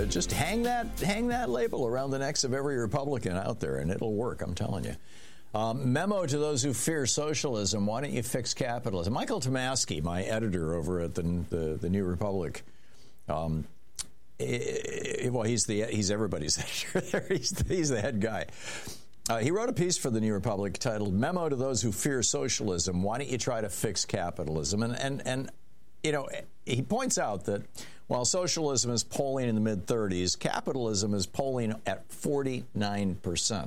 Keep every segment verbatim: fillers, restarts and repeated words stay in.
uh, just hang that hang that label around the necks of every Republican out there, and it'll work, I'm telling you. Um, memo to those who fear socialism, why don't you fix capitalism? Michael Tomasky, my editor over at the, the, the New Republic, um, well, he's the he's everybody's editor there. He's the, he's the head guy. Uh, he wrote a piece for the New Republic titled "Memo to Those Who Fear Socialism: Why don't you try to fix capitalism?" And and and you know, he points out that while socialism is polling in the mid thirties, capitalism is polling at forty-nine percent,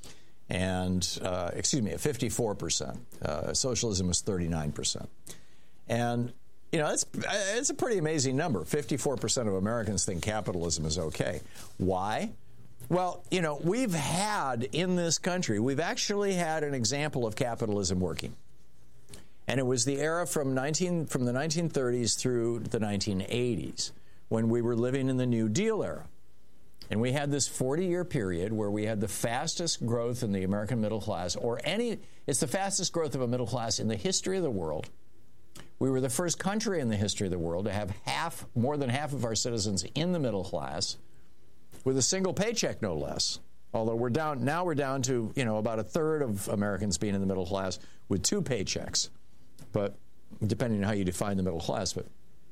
and uh, excuse me, at fifty-four percent. Uh, socialism is thirty-nine percent, and you know, it's, it's a pretty amazing number. fifty-four percent of Americans think capitalism is okay. Why? Well, you know, we've had in this country, we've actually had an example of capitalism working. And it was the era from nineteen from the nineteen thirties through the nineteen eighties, when we were living in the New Deal era. And we had this forty-year period where we had the fastest growth in the American middle class, or any, it's the fastest growth of a middle class in the history of the world. We were the first country in the history of the world to have half, more than half of our citizens in the middle class, with a single paycheck, no less. Although we're down, now we're down to, you know, about a third of Americans being in the middle class with two paychecks. But depending on how you define the middle class. But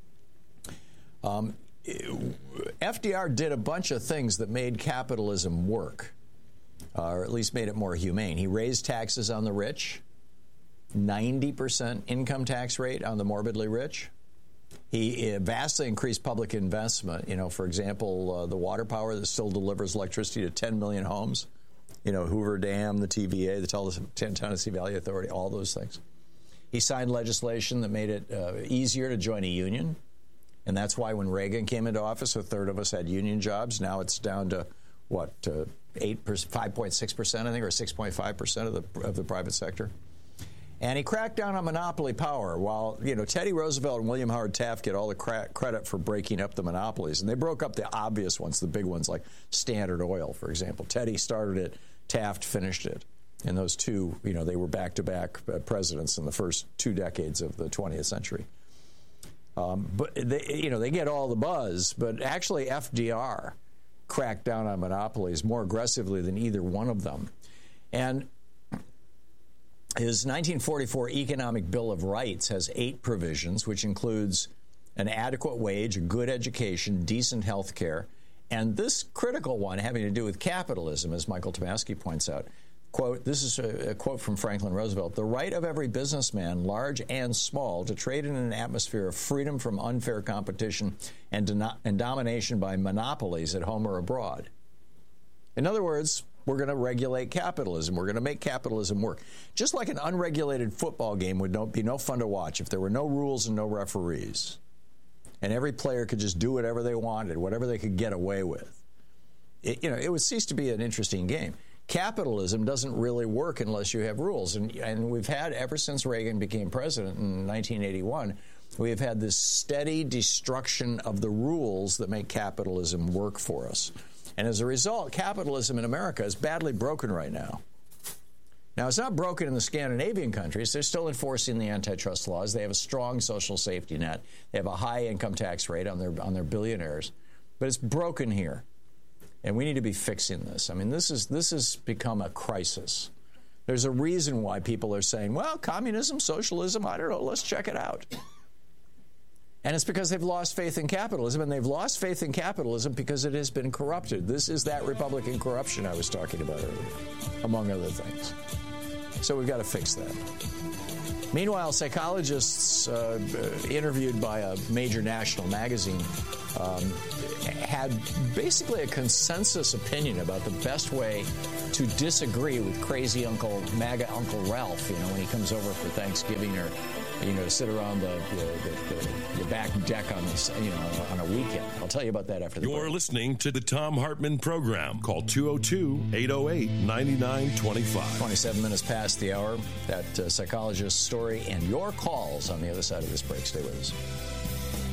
um, F D R did a bunch of things that made capitalism work, uh, or at least made it more humane. He raised taxes on the rich. ninety percent income tax rate on the morbidly rich. He vastly increased public investment. You know, for example, uh, the water power that still delivers electricity to ten million homes. You know, Hoover Dam, the T V A, the Tennessee Valley Authority, all those things. He signed legislation that made it uh, easier to join a union. And that's why when Reagan came into office, a third of us had union jobs. Now it's down to, what, uh, eight, five point six percent, I think, or six point five percent of the of the private sector. And he cracked down on monopoly power. While, you know, Teddy Roosevelt and William Howard Taft get all the cra- credit for breaking up the monopolies. And they broke up the obvious ones, the big ones like Standard Oil, for example. Teddy started it, Taft finished it. And those two, you know, they were back-to-back presidents in the first two decades of the twentieth century. Um, but, they, you know, they get all the buzz. But actually, F D R cracked down on monopolies more aggressively than either one of them. And his nineteen forty-four Economic Bill of Rights has eight provisions, which includes an adequate wage, a good education, decent health care, and this critical one having to do with capitalism, as Michael Tomasky points out. Quote, this is a, a quote from Franklin Roosevelt, the right of every businessman, large and small, to trade in an atmosphere of freedom from unfair competition and, do and domination by monopolies at home or abroad. In other words, we're going to regulate capitalism. We're going to make capitalism work. Just like an unregulated football game would no, be no fun to watch if there were no rules and no referees. And every player could just do whatever they wanted, whatever they could get away with. It, you know, it would cease to be an interesting game. Capitalism doesn't really work unless you have rules. And, and we've had, ever since Reagan became president in nineteen eighty-one, we have had this steady destruction of the rules that make capitalism work for us. And as a result, capitalism in America is badly broken right now. Now, it's not broken in the Scandinavian countries. They're still enforcing the antitrust laws. They have a strong social safety net. They have a high income tax rate on their on their billionaires. But it's broken here. And we need to be fixing this. I mean, this is this has become a crisis. There's a reason why people are saying, well, communism, socialism, I don't know, let's check it out. And it's because they've lost faith in capitalism, and they've lost faith in capitalism because it has been corrupted. This is that Republican corruption I was talking about earlier, among other things. So we've got to fix that. Meanwhile, psychologists uh, interviewed by a major national magazine um, had basically a consensus opinion about the best way to disagree with crazy Uncle MAGA Uncle Ralph, you know, when he comes over for Thanksgiving or, you know, sit around the, the, the, the back deck on this, you know, on a weekend. I'll tell you about that after the You're break. listening to the Thom Hartmann Program. Call two oh two, eight oh eight, nine nine two five. twenty-seven minutes past the hour. That uh, psychologist story and your calls on the other side of this break. Stay with us.